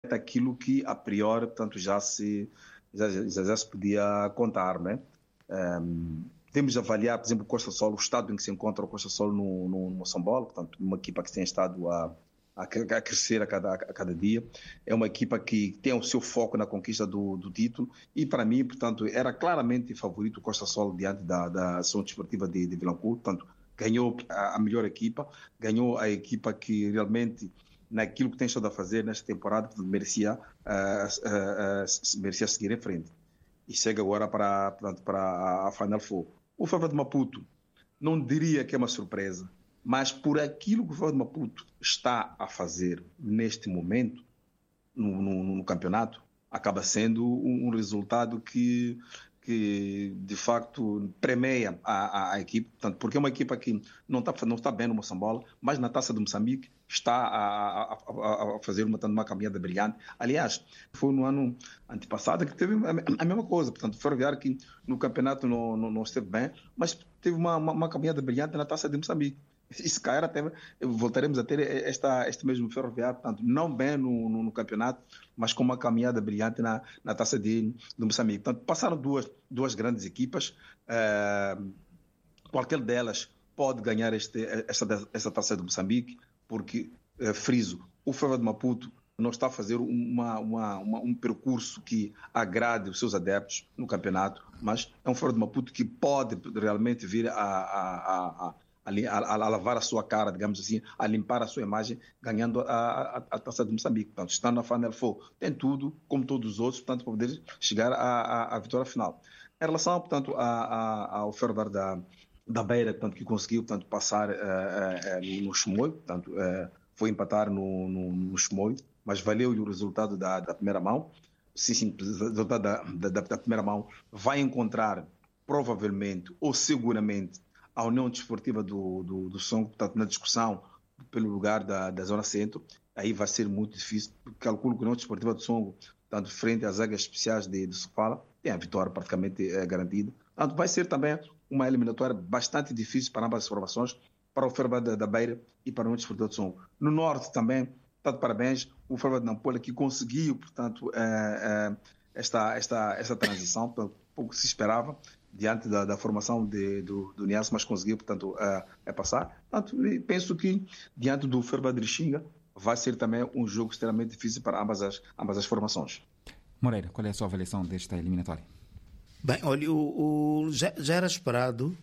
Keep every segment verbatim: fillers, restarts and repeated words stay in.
aquilo que a priori, portanto, já se, já, já, já se podia contar, né? Um, temos de avaliar, por exemplo, o Costa Sol, o estado em que se encontra o Costa Sol no, no, no Moçambola, portanto, uma equipa que tem estado a, a, a crescer a cada, a cada dia. É uma equipa que tem o seu foco na conquista do, do título e, para mim, portanto, era claramente favorito o Costa Sol diante da, da ação desportiva de, de Vilanculo. Portanto, ganhou a, a melhor equipa, ganhou a equipa que realmente, naquilo que tem estado a fazer nesta temporada, merecia, uh, uh, uh, merecia seguir em frente. E chega agora para, portanto, para a Final Four. O Fava de Maputo, não diria que é uma surpresa, mas por aquilo que o Fava de Maputo está a fazer neste momento, no, no, no campeonato, acaba sendo um, um resultado que, que, de facto, premia a, a, a equipe, portanto, porque é uma equipa que não está, não está bem no Moçambola, mas na Taça de Moçambique está a, a, a fazer uma, uma caminhada brilhante. Aliás, foi no ano antepassado que teve a, a mesma coisa, portanto, o Ferroviário que no campeonato não, não, não esteve bem, mas teve uma, uma, uma caminhada brilhante na Taça de Moçambique. E se cair até voltaremos a ter esta, este mesmo Ferroviário, portanto, não bem no, no, no campeonato, mas com uma caminhada brilhante na, na Taça de, de Moçambique. Portanto, passaram duas, duas grandes equipas, uh, qualquer delas pode ganhar este, esta, esta Taça de Moçambique, porque, uh, friso, o Fava de Maputo não está a fazer uma, uma, uma, um percurso que agrade os seus adeptos no campeonato, mas é um Fava de Maputo que pode realmente vir a, a, a, a A, a, a lavar a sua cara, digamos assim, a limpar a sua imagem, ganhando a, a, a Taça de Moçambique. Portanto, estando na Final Four, tem tudo, como todos os outros, portanto, para poder chegar à, à vitória final. Em relação, portanto, a, a, ao Ferroviário da, da Beira, portanto, que conseguiu, portanto, passar uh, uh, no Chimoio, portanto, uh, foi empatar no, no, no Chimoio, mas valeu-lhe o resultado da, da primeira mão. Sim, sim, o resultado da, da, da primeira mão vai encontrar, provavelmente, ou seguramente, a União Desportiva do, do, do Songo, portanto, na discussão pelo lugar da, da Zona Centro, aí vai ser muito difícil, porque calculo que a União Desportiva do Songo, portanto, frente às águas especiais de, de Sofala, tem a vitória praticamente é, garantida. Portanto, vai ser também uma eliminatória bastante difícil para ambas as formações, para o Ferroviário da, da Beira e para a União Desportiva do Songo. No Norte também, portanto, parabéns, o Ferroviário de Nampula, que conseguiu, portanto, é, é, esta, esta, esta transição, pouco se esperava, diante da, da formação de, do, do Niassa, mas conseguiu, portanto, a, a passar. Portanto, penso que, diante do Ferroviário de Lixinga, vai ser também um jogo extremamente difícil para ambas as, ambas as formações. Moreira, qual é a sua avaliação desta eliminatória? Bem, olha, o, o, já, já era esperado,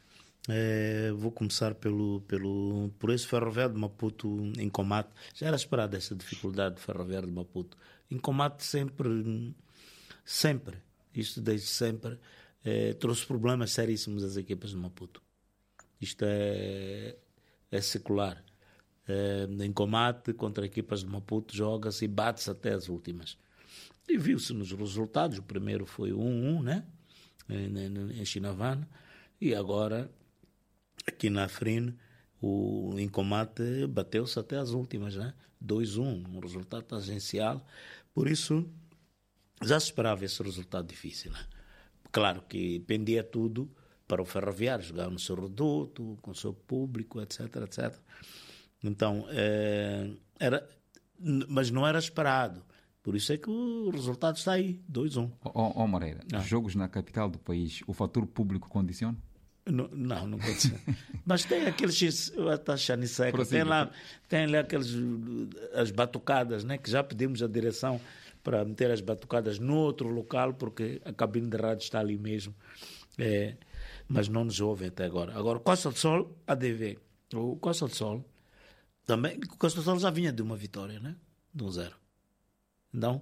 é, vou começar pelo, pelo, por esse Ferroviário de Maputo em combate, já era esperado essa dificuldade do Ferroviário de Maputo. Em combate sempre, sempre, isto desde sempre, É, trouxe problemas seríssimos às equipas de Maputo. Isto é, é secular. É, em combate contra equipas de Maputo joga-se e bate-se até as últimas. E viu-se nos resultados. O primeiro foi um a um, né? em, em Chinavana, e agora aqui na Afrin o em combate bateu-se até as últimas, né? dois a um, um resultado tangencial. Por isso já se esperava esse resultado difícil, né? Claro que pendia tudo para o Ferroviário, jogar no seu reduto, com o seu público, etc, etcétera. Então, é, era, mas não era esperado. Por isso é que o resultado está aí, dois a um. Ó oh, oh, Moreira, ah. Jogos na capital do país, o fator público condiciona? Não, não, não condiciona. Mas tem aqueles, tem lá, tem lá aqueles, as batucadas, né, que já pedimos à direção para meter as batucadas no outro local, porque a cabine de rádio está ali mesmo. É, mas não nos ouvem até agora. Agora, Costa do Sol, A D V. O Costa do Sol, também, o Costa do Sol já vinha de uma vitória, né? De um zero. Então,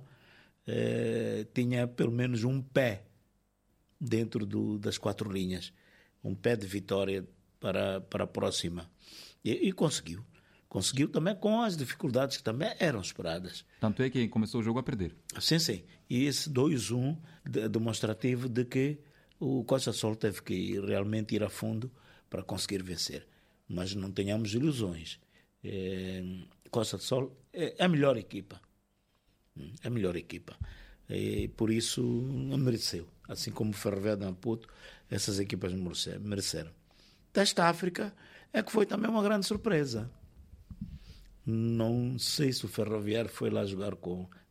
é, tinha pelo menos um pé dentro do, das quatro linhas. Um pé de vitória para, para a próxima. E, e conseguiu. Conseguiu também com as dificuldades que também eram esperadas. Tanto é que começou o jogo a perder. Sim, sim. E esse dois a um de, demonstrativo de que o Costa do Sol teve que ir, realmente ir a fundo para conseguir vencer. Mas não tenhamos ilusões. É, Costa do Sol é a melhor equipa. É a melhor equipa. E por isso mereceu. Assim como o Ferroviário de Maputo, essas equipas mereceram. Desta África é que foi também uma grande surpresa. Não sei se o Ferroviário foi lá jogar com